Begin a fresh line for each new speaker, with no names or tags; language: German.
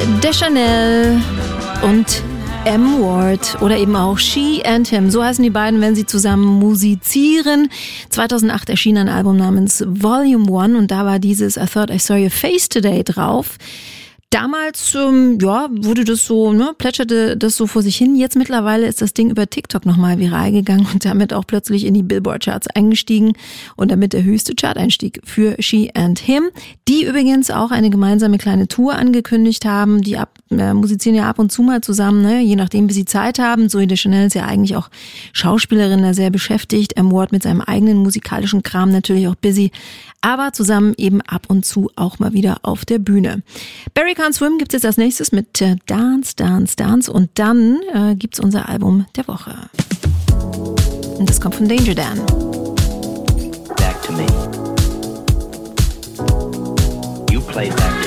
Deschanel und M. Ward oder eben auch She and Him. So heißen die beiden, wenn sie zusammen musizieren. 2008 erschien ein Album namens Volume 1 und da war dieses I Thought I Saw Your Face Today drauf. Damals, wurde das so, plätscherte das so vor sich hin. Jetzt mittlerweile ist das Ding über TikTok nochmal viral gegangen und damit auch plötzlich in die Billboard-Charts eingestiegen und damit der höchste Chart-Einstieg für She and Him, die übrigens auch eine gemeinsame kleine Tour angekündigt haben. Die musizieren ja ab und zu mal zusammen, je nachdem, wie sie Zeit haben. Zooey Deschanel ist ja eigentlich auch Schauspielerin, da sehr beschäftigt. M. Ward mit seinem eigenen musikalischen Kram natürlich auch busy, aber zusammen eben ab und zu auch mal wieder auf der Bühne. Barry Can't Swim gibt's jetzt als nächstes mit Dance, Dance, Dance und dann gibt's unser Album der Woche. Und das kommt von Danger Dan.
Back to me. You play back to me.